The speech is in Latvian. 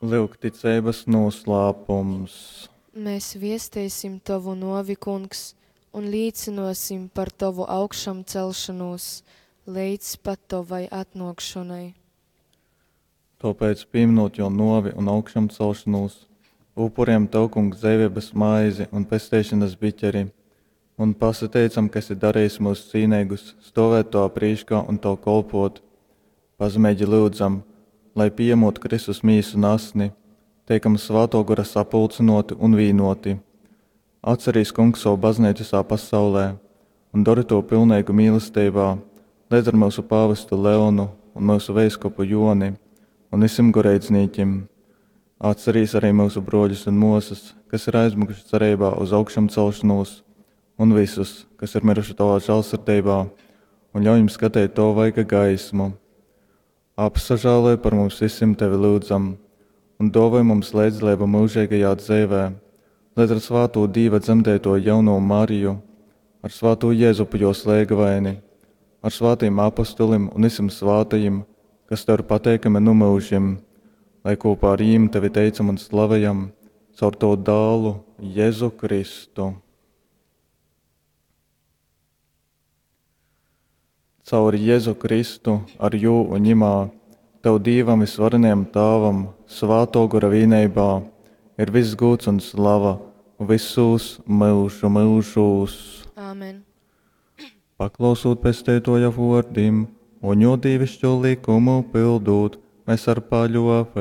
Lūk, ticības noslēpums. Mēs viestēsim tavu novi, kungs, un līdzinosim par tavu augšām celšanos, līdz pat tavai atnākšanai. Tāpēc, pieminot jau novi un augšām celšanos, upuriem tev, kungs, dzīvības maizi un pestēšanas biķeri, un pasateicam, kas ir darījis mūsu cīnīgus, stāvēt to priekšā un to kolpot. Pazemēģi lūdzam, lai piemot Kristus mīsu un asni, teikam svāto gara sapulcinoti un vīnoti. Atcerīs, kungs, savu baznīcu visā pasaulē un dari to pilnīgu mīlestībā, līdz ar mūsu pāvestu Leonu un mūsu veiskopu Joni un visiem gorēdzniekiem. Atcerīs arī mūsu broļus un mūsas, kas ir aizmuguši cerībā uz augšām celšanos, un visus, kas ir miruši tavā žēlsirdībā, un ļauj jums skatīt to vaiga gaismu. Apsažālē par mums visiem tevi lūdzam, un dāvāj mums līdzlību mūžīgajā dzīvē, līdz ar svāto Dieva dzemdēto jauno Mariju, ar svāto Jēzupu jo slēgavaini, ar svātiem apostolim un visiem svātajiem, kas tev ir pateikami no mūžiem, lai kopā ar viņiem tevi teicam un slavējam caur to dālu Jēzu Kristu. Caur Jēzu Kristu, ar jū un ņimā, tev Dievam visvarenajam Tāvam, svāto gara vienībā, ir viss gods un slava visus mūžu mūžos. Āmen. Paklausot pestētoja vārdiem un jo dievišķo likumu pildot, mēs ar paļovu